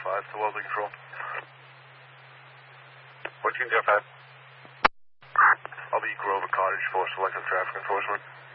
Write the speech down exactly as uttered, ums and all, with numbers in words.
five to Welding Control. fourteen zero five. I'll be Grover Cottage for selective traffic enforcement.